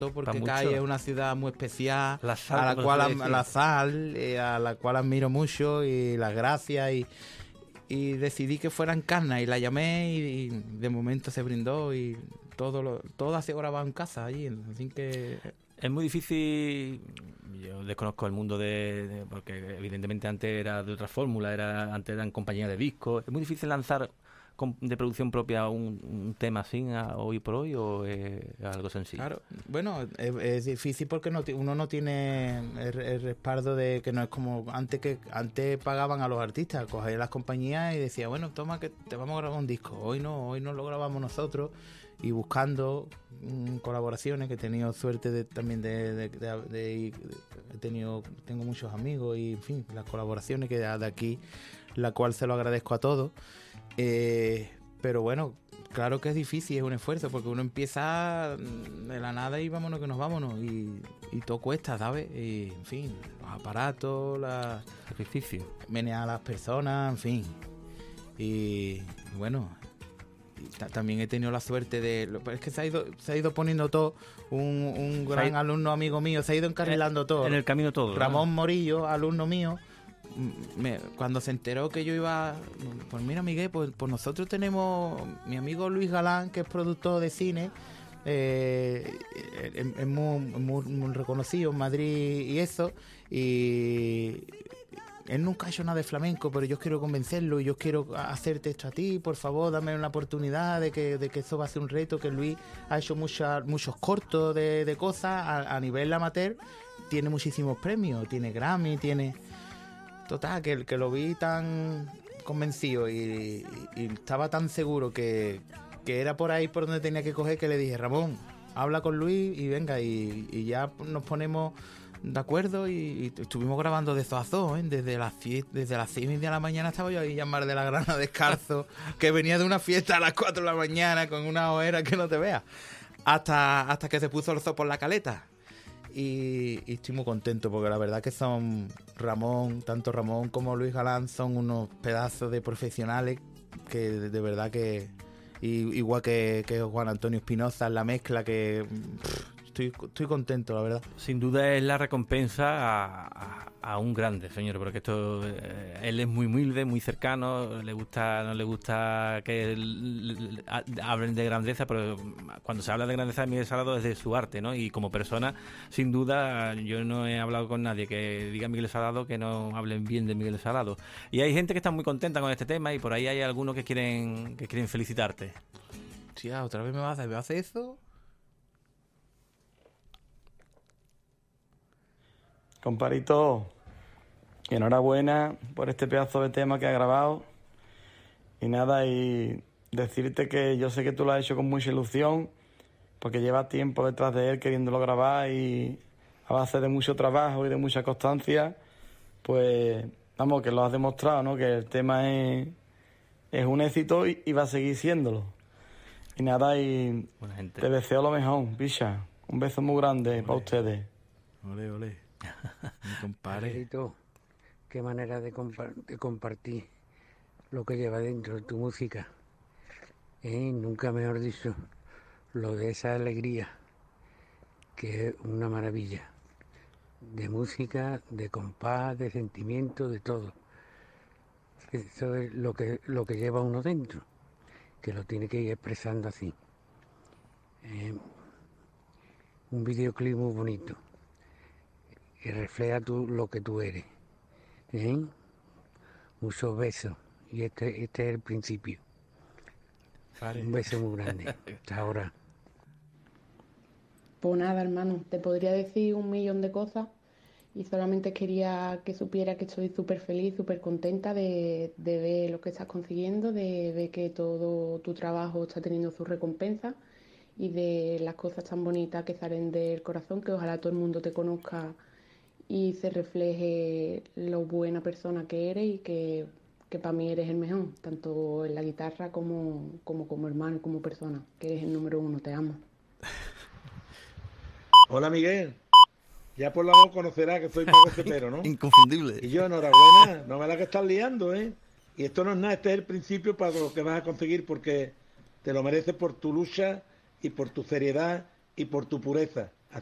porque Cádiz es una ciudad muy especial, a la cual admiro mucho y las gracias y decidí que fuera en Carna y la llamé y de momento se brindó y todo ha sido grabado en casa allí, así que... Es muy difícil, yo desconozco el mundo porque evidentemente antes era de otra fórmula, antes eran compañías de discos, es muy difícil lanzar de producción propia un tema así hoy por hoy, o es algo sencillo. Claro, bueno, es difícil porque uno no tiene el respaldo de que no es como antes pagaban a los artistas, cogían las compañías y decía, bueno, toma que te vamos a grabar un disco, hoy no lo grabamos nosotros, y buscando colaboraciones, que he tenido suerte también tengo muchos amigos y en fin, las colaboraciones que de aquí, la cual se lo agradezco a todos. Pero bueno, claro que es difícil, es un esfuerzo, porque uno empieza de la nada y vámonos y todo cuesta, ¿sabes? Y, en fin, los aparatos, sacrificio, menear a las personas, en fin. Y bueno, también he tenido la suerte es que se ha ido poniendo todo, un gran alumno amigo mío, se ha ido encarrilando todo. En el camino todo. Ramón Morillo, alumno mío, cuando se enteró que yo iba, pues mira Miguel, pues nosotros tenemos mi amigo Luis Galán, que es productor de cine, es muy reconocido en Madrid y eso, y él nunca ha hecho nada de flamenco, pero yo quiero convencerlo y yo quiero hacerte esto a ti, por favor, dame una oportunidad de que eso va a ser un reto, que Luis ha hecho muchos cortos de cosas a nivel amateur, tiene muchísimos premios, tiene Grammy, Total, que lo vi tan convencido y estaba tan seguro que era por ahí por donde tenía que coger, que le dije, Ramón, habla con Luis y venga, y ya nos ponemos de acuerdo y estuvimos grabando de Zoazó, ¿eh? Desde las 6:30 de la mañana estaba yo ahí en Mar de la Grana descalzo, que venía de una fiesta a las 4 de la mañana con una ojera que no te veas, hasta que se puso el zoo por la caleta. Y estoy muy contento porque la verdad que son tanto Ramón como Luis Galán son unos pedazos de profesionales que de verdad que igual que Juan Antonio Espinosa en la mezcla, que estoy contento, la verdad. Sin duda es la recompensa a un grande, señor, porque él es muy humilde, muy cercano, no le gusta que hablen de grandeza, pero cuando se habla de grandeza de Miguel Salado es de su arte, ¿no? Y como persona, sin duda, yo no he hablado con nadie que diga Miguel Salado que no hablen bien de Miguel Salado. Y hay gente que está muy contenta con este tema y por ahí hay algunos que quieren felicitarte. Tía, ¿otra vez me vas a hacer eso? Comparito, enhorabuena por este pedazo de tema que has grabado. Y nada, y decirte que yo sé que tú lo has hecho con mucha ilusión, porque llevas tiempo detrás de él queriéndolo grabar, y a base de mucho trabajo y de mucha constancia, pues vamos, que lo has demostrado, ¿no? Que el tema es un éxito y va a seguir siéndolo. Y nada, y te deseo lo mejor, picha. Un beso muy grande para ustedes. Ole, ole. Mi compadre. Qué manera de compartir lo que lleva dentro de tu música. Nunca mejor dicho, lo de esa alegría, que es una maravilla. De música, de compás, de sentimiento, de todo. Eso es lo que lleva uno dentro, que lo tiene que ir expresando así. Un videoclip muy bonito, que refleja lo que tú eres. Muchos besos, y este es el principio. Vale. Un beso muy grande. Hasta ahora. Pues nada, hermano, te podría decir 1.000.000 de cosas y solamente quería que supiera que estoy súper feliz, súper contenta de ver lo que estás consiguiendo, de ver que todo tu trabajo está teniendo su recompensa y de las cosas tan bonitas que salen del corazón, que ojalá todo el mundo te conozca y se refleje lo buena persona que eres y que para mí eres el mejor, tanto en la guitarra como hermano y como persona, que eres el número 1, te amo. Hola Miguel, ya por la voz conocerás que soy Paco Cepero, ¿no? Inconfundible. Y yo, enhorabuena, no me la que estás liando, ¿eh? Y esto no es nada, este es el principio para lo que vas a conseguir, porque te lo mereces por tu lucha y por tu seriedad y por tu pureza.